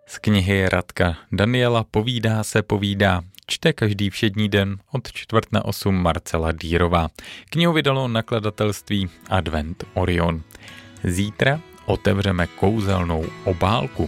Z knihy Radka Daniela Povídá se povídá čte každý všední den od 7:45 Marcela Dýrová. Knihu vydalo nakladatelství Advent Orion. Zítra otevřeme kouzelnou obálku.